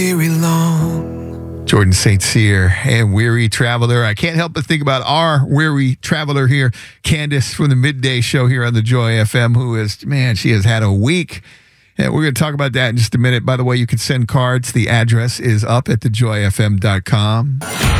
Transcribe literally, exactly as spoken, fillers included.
Weary long. Jordan Saint Cyr and Weary Traveler. I can't help but think about our Weary Traveler here, Candace from the Midday Show here on the Joy F M, who is, man, she has had a week. And we're going to talk about that in just a minute. By the way, you can send cards. The address is up at the joy f m dot com.